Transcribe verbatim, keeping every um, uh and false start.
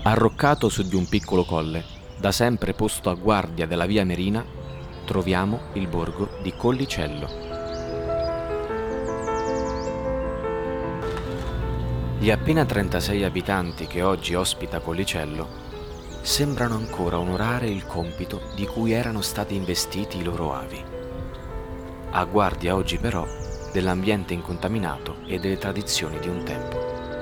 Arroccato su di un piccolo colle, da sempre posto a guardia della via Merina, troviamo il borgo di Collicello. Gli appena trentasei abitanti che oggi ospita Collicello sembrano ancora onorare il compito di cui erano stati investiti i loro avi. A guardia oggi però dell'ambiente incontaminato e delle tradizioni di un tempo.